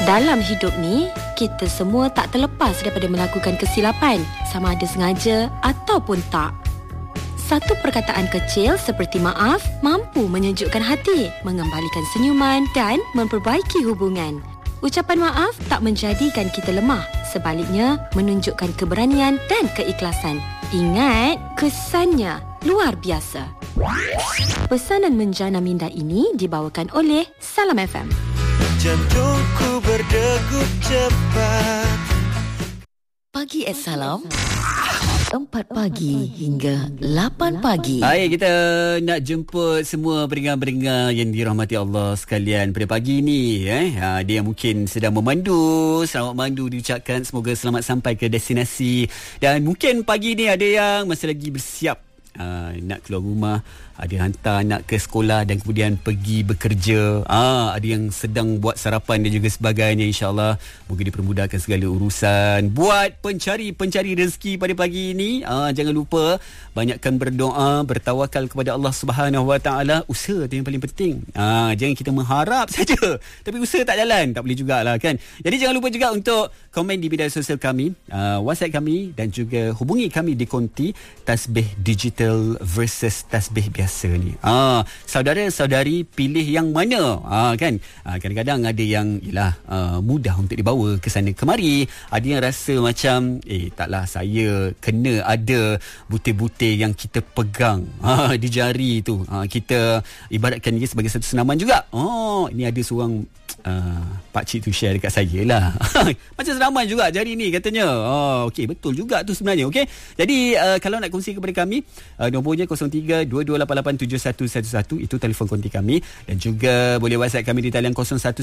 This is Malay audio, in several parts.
Dalam hidup ni, kita semua tak terlepas daripada melakukan kesilapan, sama ada sengaja ataupun tak. Satu perkataan kecil seperti maaf mampu menyejukkan hati, mengembalikan senyuman dan memperbaiki hubungan. Ucapan maaf tak menjadikan kita lemah, sebaliknya menunjukkan keberanian dan keikhlasan. Ingat, kesannya luar biasa. Pesanan menjana minda ini dibawakan oleh Salam FM. Jantungku berdegup cepat. Pagi Salam 4 pagi hingga 8 pagi. Baik, kita nak jemput semua pendengar-pendengar yang dirahmati Allah sekalian pada pagi ni. Dia yang mungkin sedang memandu, selamat mandu diucapkan, semoga selamat sampai ke destinasi. Dan mungkin pagi ni ada yang masih lagi bersiap nak keluar rumah, ada hantar anak ke sekolah dan kemudian pergi bekerja. Ada yang sedang buat sarapan dan juga sebagainya. InsyaAllah moga dipermudahkan segala urusan. Buat pencari rezeki pada pagi ini, jangan lupa banyakkan berdoa, bertawakal kepada Allah Subhanahu Wa Taala. Usaha tu yang paling penting. Jangan kita mengharap saja tapi usaha tak jalan, tak boleh jugalah kan. Jadi jangan lupa juga untuk komen di media sosial kami, WhatsApp kami, dan juga hubungi kami di konti tasbih digital versus tasbih biasa ni. Saudara-saudari pilih yang mana? Kan? Kadang-kadang ada yang mudah untuk dibawa ke sana kemari. Ada yang rasa macam taklah, saya kena ada butir-butir yang kita pegang di jari tu. Kita ibaratkan dia sebagai satu senaman juga. Ini ada seorang pakcik tu share dekat saya lah. Macam senaman juga jari ni katanya. Okey, betul juga tu sebenarnya. Okey. Jadi kalau nak kongsi kepada kami, nombornya 03-2288-7111. Itu telefon konti kami. Dan juga boleh WhatsApp kami di talian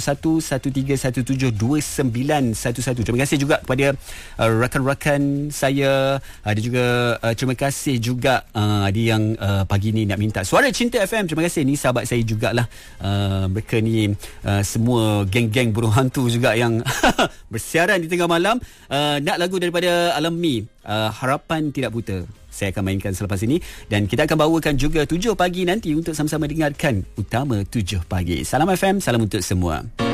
0113132911. Terima kasih juga kepada rakan-rakan saya. Ada juga terima kasih juga ada yang pagi ni nak minta Suara Cinta FM. Terima kasih, ni sahabat saya jugalah. Mereka ni semua geng-geng burung hantu juga yang bersiaran di tengah malam. Nak lagu daripada Alami, Harapan Tidak Buta, saya akan mainkan selepas ini. Dan kita akan bawakan juga 7 pagi nanti untuk sama-sama dengarkan Utama 7 pagi. Salam FM, salam untuk semua.